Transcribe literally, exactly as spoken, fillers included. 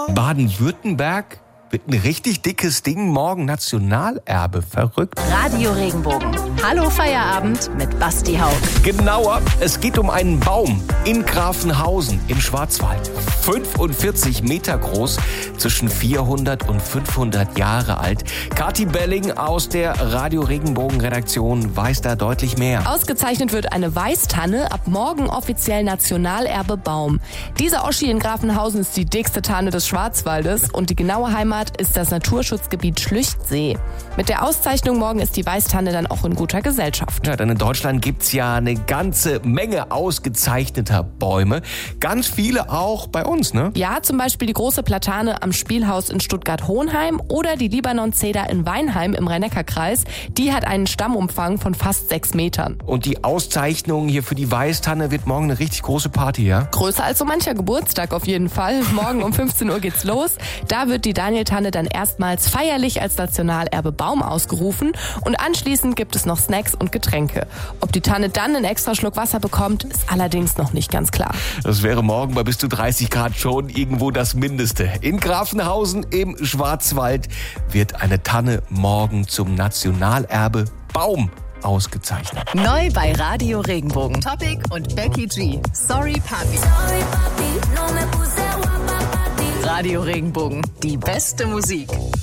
Baden-Württemberg wird ein richtig dickes Ding, morgen Nationalerbe. Verrückt. Radio Regenbogen. Hallo Feierabend mit Basti Haug. Genauer, es geht um einen Baum in Grafenhausen im Schwarzwald. fünfundvierzig Meter groß, zwischen vierhundert und fünfhundert Jahre alt. Kathi Belling aus der Radio Regenbogen Redaktion weiß da deutlich mehr. Ausgezeichnet wird eine Weißtanne, ab morgen offiziell Nationalerbe Baum. Diese Oschi in Grafenhausen ist die dickste Tanne des Schwarzwaldes und die genaue Heimat ist das Naturschutzgebiet Schlüchtsee. Mit der Auszeichnung morgen ist die Weißtanne dann auch in guter Gesellschaft. Ja, denn in Deutschland gibt's ja eine ganze Menge ausgezeichneter Bäume. Ganz viele auch bei uns, ne? Ja, zum Beispiel die große Platane am Spielhaus in Stuttgart-Hohenheim oder die Libanon-Zeder in Weinheim im Rhein-Neckar-Kreis. Die hat einen Stammumfang von fast sechs Metern. Und die Auszeichnung hier für die Weißtanne wird morgen eine richtig große Party, ja? Größer als so mancher Geburtstag auf jeden Fall. Morgen um fünfzehn Uhr geht's los. Da wird die Daniel-Tanne dann erstmals feierlich als Nationalerbe Baum ausgerufen und anschließend gibt es noch Snacks und Getränke. Ob die Tanne dann einen extra Schluck Wasser bekommt, ist allerdings noch nicht ganz klar. Das wäre morgen bei bis zu dreißig Grad schon irgendwo das Mindeste. In Grafenhausen im Schwarzwald wird eine Tanne morgen zum Nationalerbe Baum ausgezeichnet. Neu bei Radio Regenbogen. Topic und Becky G. Sorry Papi. Sorry, Papi. No me puse guapa, Papi. Radio Regenbogen. Die beste Musik.